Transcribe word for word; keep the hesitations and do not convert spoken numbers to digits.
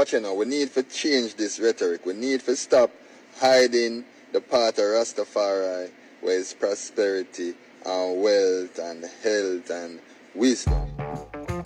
But you know, we need to change this rhetoric. We need to stop hiding the part of Rastafari where it's prosperity and wealth and health and wisdom.